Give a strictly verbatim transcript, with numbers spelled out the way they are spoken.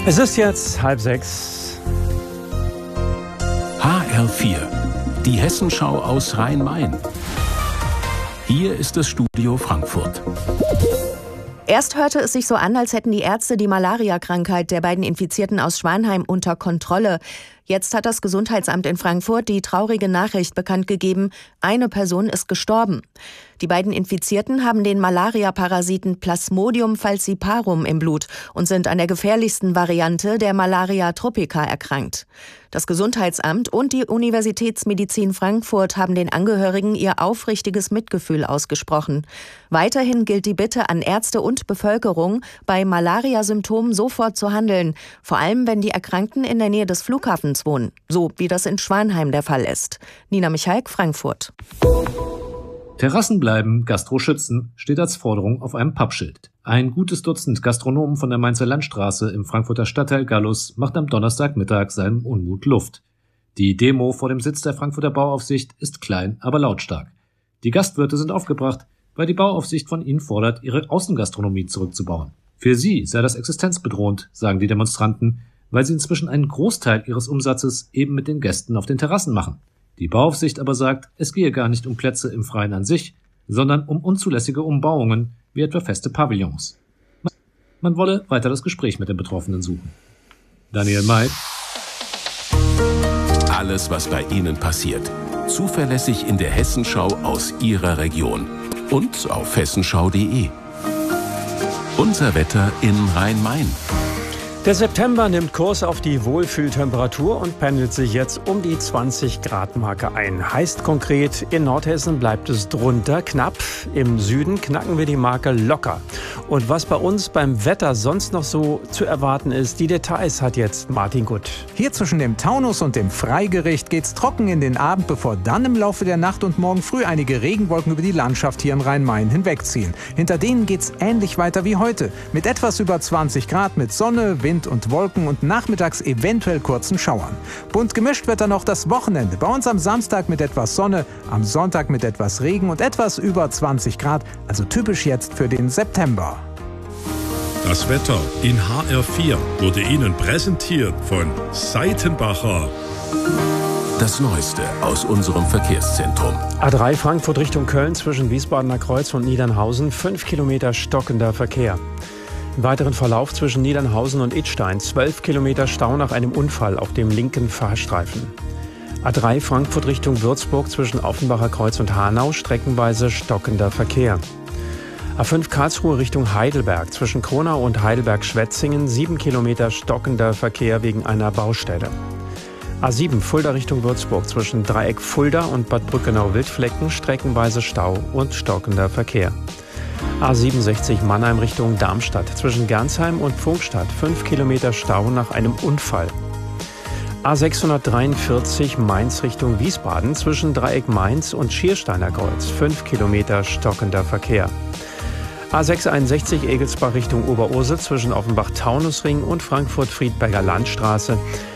Es ist jetzt halb sechs. H R vier, die Hessenschau aus Rhein-Main. Hier ist das Studio Frankfurt. Erst hörte es sich so an, als hätten die Ärzte die Malaria-Krankheit der beiden Infizierten aus Schwanheim unter Kontrolle. Jetzt hat das Gesundheitsamt in Frankfurt die traurige Nachricht bekannt gegeben, eine Person ist gestorben. Die beiden Infizierten haben den Malaria-Parasiten Plasmodium falciparum im Blut und sind an der gefährlichsten Variante der Malaria tropica erkrankt. Das Gesundheitsamt und die Universitätsmedizin Frankfurt haben den Angehörigen ihr aufrichtiges Mitgefühl ausgesprochen. Weiterhin gilt die Bitte an Ärzte und Bevölkerung, bei Malaria-Symptomen sofort zu handeln, vor allem wenn die Erkrankten in der Nähe des Flughafens wohnen, so wie das in Schwanheim der Fall ist. Nina Michalk, Frankfurt. Terrassen bleiben, Gastro schützen, steht als Forderung auf einem Pappschild. Ein gutes Dutzend Gastronomen von der Mainzer Landstraße im Frankfurter Stadtteil Gallus macht am Donnerstagmittag seinem Unmut Luft. Die Demo vor dem Sitz der Frankfurter Bauaufsicht ist klein, aber lautstark. Die Gastwirte sind aufgebracht, weil die Bauaufsicht von ihnen fordert, ihre Außengastronomie zurückzubauen. Für sie sei das existenzbedrohend, sagen die Demonstranten, weil sie inzwischen einen Großteil ihres Umsatzes eben mit den Gästen auf den Terrassen machen. Die Bauaufsicht aber sagt, es gehe gar nicht um Plätze im Freien an sich, sondern um unzulässige Umbauungen, wie etwa feste Pavillons. Man wolle weiter das Gespräch mit den Betroffenen suchen. Daniel May. Alles, was bei Ihnen passiert. Zuverlässig in der Hessenschau aus Ihrer Region. Und auf hessenschau punkt de. Unser Wetter in Rhein-Main. Der September nimmt Kurs auf die Wohlfühltemperatur und pendelt sich jetzt um die zwanzig Grad Marke ein. Heißt konkret, in Nordhessen bleibt es drunter knapp, im Süden knacken wir die Marke locker. Und was bei uns beim Wetter sonst noch so zu erwarten ist, die Details hat jetzt Martin Gutt. Hier zwischen dem Taunus und dem Freigericht geht's trocken in den Abend, bevor dann im Laufe der Nacht und morgen früh einige Regenwolken über die Landschaft hier in Rhein-Main hinwegziehen. Hinter denen geht's ähnlich weiter wie heute, mit etwas über zwanzig Grad, mit Sonne, Wind und Wolken und nachmittags eventuell kurzen Schauern. Bunt gemischt wird dann noch das Wochenende. Bei uns am Samstag mit etwas Sonne, am Sonntag mit etwas Regen und etwas über zwanzig Grad, also typisch jetzt für den September. Das Wetter in H R vier wurde Ihnen präsentiert von Seitenbacher. Das Neueste aus unserem Verkehrszentrum. A drei Frankfurt Richtung Köln zwischen Wiesbadener Kreuz und Niedernhausen, fünf Kilometer stockender Verkehr. Im weiteren Verlauf zwischen Niedernhausen und Idstein zwölf Kilometer Stau nach einem Unfall auf dem linken Fahrstreifen. A drei Frankfurt Richtung Würzburg zwischen Offenbacher Kreuz und Hanau streckenweise stockender Verkehr. A fünf Karlsruhe Richtung Heidelberg zwischen Kronau und Heidelberg-Schwetzingen sieben Kilometer stockender Verkehr wegen einer Baustelle. A sieben Fulda Richtung Würzburg zwischen Dreieck Fulda und Bad Brückenau-Wildflecken streckenweise Stau und stockender Verkehr. A siebenundsechzig Mannheim Richtung Darmstadt zwischen Gernsheim und Pfungstadt fünf Kilometer Stau nach einem Unfall. A sechshundertdreiundvierzig Mainz Richtung Wiesbaden zwischen Dreieck Mainz und Schiersteiner Kreuz fünf Kilometer stockender Verkehr. A sechshunderteinundsechzig Egelsbach Richtung Oberursel zwischen Offenbach-Taunusring und Frankfurt-Friedberger Landstraße